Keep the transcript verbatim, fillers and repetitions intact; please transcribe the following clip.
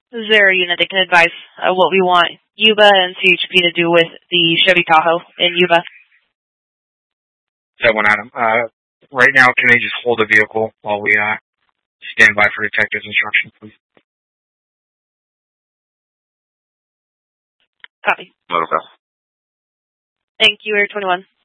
Is there a unit that can advise uh, what we want Yuba and C H P to do with the Chevy Tahoe in Yuba? That one, Adam. Uh, right now, can they just hold the vehicle while we uh, stand by for detective's instructions, please? Copy. Okay. Thank you, Air twenty-one.